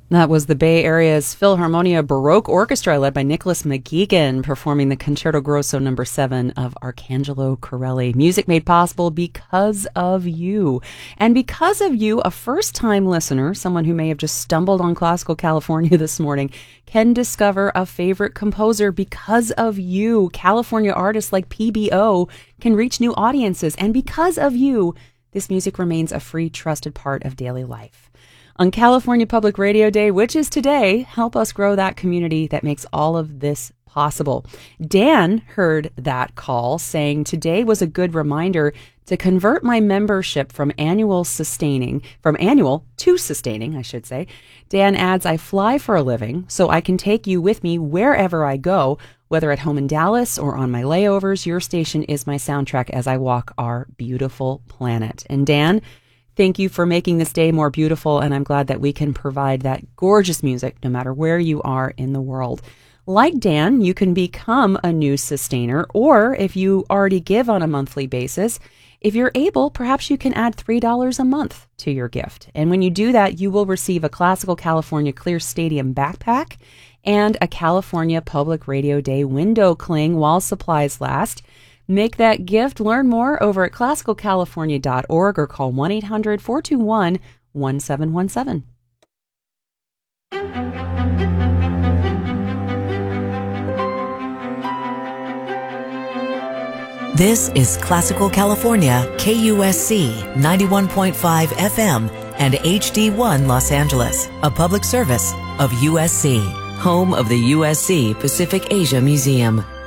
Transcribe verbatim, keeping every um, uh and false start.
That was the Bay Area's Philharmonia Baroque Orchestra, led by Nicholas McGeegan, performing the Concerto Grosso number seven of Arcangelo Corelli. Music made possible because of you. And because of you, a first-time listener, someone who may have just stumbled on Classical California this morning, can discover a favorite composer because of you. California artists like P B O can reach new audiences. And because of you, this music remains a free, trusted part of daily life. On California Public Radio Day, which is today, help us grow that community that makes all of this possible. Dan heard that call, saying today was a good reminder to convert my membership from annual sustaining, from annual to sustaining, I should say. Dan adds, I fly for a living, so I can take you with me wherever I go, whether at home in Dallas or on my layovers. Your station is my soundtrack as I walk our beautiful planet. And Dan, thank you for making this day more beautiful, and I'm glad that we can provide that gorgeous music no matter where you are in the world. Like Dan, you can become a new sustainer, or if you already give on a monthly basis, if you're able, perhaps you can add three dollars a month to your gift. And when you do that, you will receive a Classical California Clear Stadium backpack and a California Public Radio Day window cling while supplies last. Make that gift. Learn more over at classical california dot org or call one eight hundred, four two one, one seven one seven. This is Classical California, K U S C ninety-one point five F M and H D one Los Angeles, a public service of U S C, home of the U S C Pacific Asia Museum.